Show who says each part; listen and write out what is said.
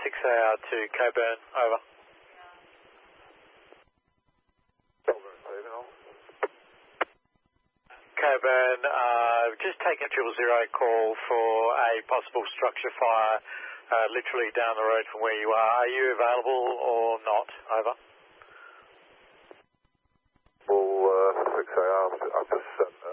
Speaker 1: 6AR to Coburn, over. Coburn, just taking 000 call for a possible structure fire literally down the road from where you are. Are you available or not? Over.
Speaker 2: Well, 6AR, I've just